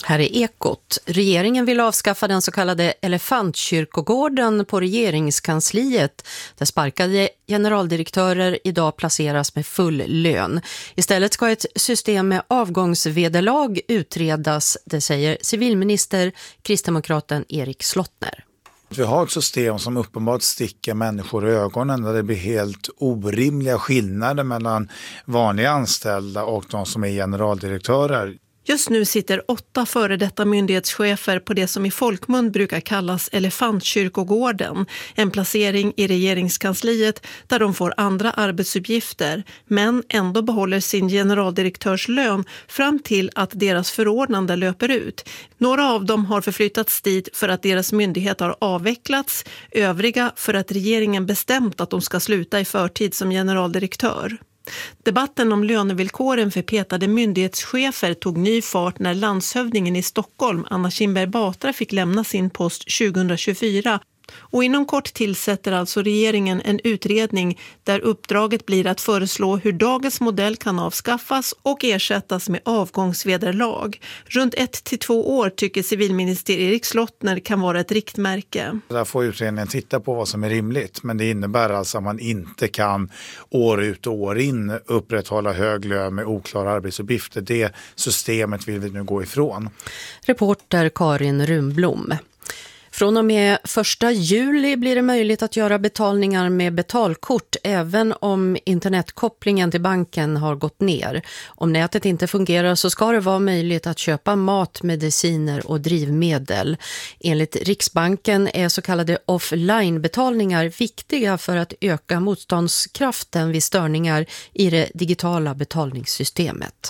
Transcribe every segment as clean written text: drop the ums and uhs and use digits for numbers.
Här är Ekot. Regeringen vill avskaffa den så kallade elefantkyrkogården på regeringskansliet, där sparkade generaldirektörer idag placeras med full lön. Istället ska ett system med avgångsvederlag utredas, det säger civilminister kristdemokraten Erik Slottner. Vi har ett system som uppenbart sticker människor i ögonen, där det blir helt orimliga skillnader mellan vanliga anställda och de som är generaldirektörer. Just nu sitter 8 före detta myndighetschefer på det som i folkmun brukar kallas elefantkyrkogården, en placering i regeringskansliet där de får andra arbetsuppgifter men ändå behåller sin generaldirektörslön fram till att deras förordnande löper ut. Några av dem har förflyttats dit för att deras myndighet har avvecklats, övriga för att regeringen bestämt att de ska sluta i förtid som generaldirektör. Debatten om lönevillkoren för petade myndighetschefer tog ny fart när landshövdingen i Stockholm, Anna Kinberg Batra, fick lämna sin post 2024. Och inom kort tillsätter alltså regeringen en utredning där uppdraget blir att föreslå hur dagens modell kan avskaffas och ersättas med avgångsvederlag. Runt 1 till 2 år tycker civilminister Erik Slottner kan vara ett riktmärke. Där får utredningen titta på vad som är rimligt, men det innebär alltså att man inte kan år ut och år in upprätthålla hög lön med oklara arbetsuppgifter. Det systemet vill vi nu gå ifrån. Reporter Karin Rumblom. Från och med 1 juli blir det möjligt att göra betalningar med betalkort även om internetkopplingen till banken har gått ner. Om nätet inte fungerar så ska det vara möjligt att köpa mat, mediciner och drivmedel. Enligt Riksbanken är så kallade offline-betalningar viktiga för att öka motståndskraften vid störningar i det digitala betalningssystemet.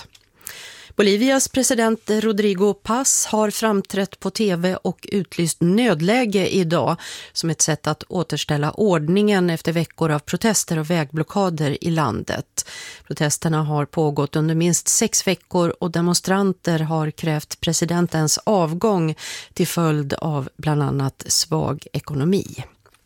Bolivias president Rodrigo Paz har framträtt på tv och utlyst nödläge idag som ett sätt att återställa ordningen efter veckor av protester och vägblockader i landet. Protesterna har pågått under minst 6 veckor och demonstranter har krävt presidentens avgång till följd av bland annat svag ekonomi.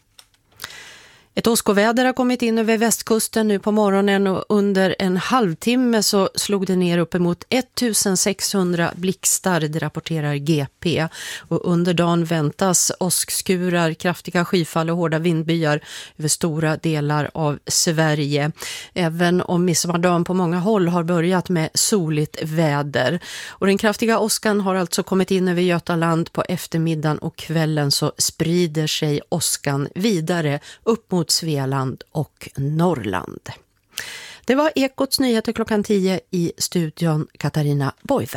Ett åskoväder har kommit in över västkusten nu på morgonen och under en halvtimme så slog det ner uppemot 1600 blixtar, det rapporterar GP. Och under dagen väntas åskskurar, kraftiga skyfall och hårda vindbyar över stora delar av Sverige. Även om midsommardagen på många håll har börjat med soligt väder. Och den kraftiga åskan har alltså kommit in över Götaland på eftermiddagen och kvällen så sprider sig åskan vidare upp mot Svealand och Norrland. Det var Ekots nyheter klockan 10 i studion Katarina Boive.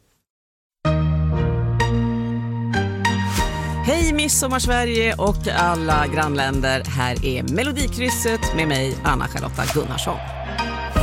Hej Midsommar-Sverige och alla grannländer. Här är Melodikrysset med mig, Anna-Charlotta Gunnarsson.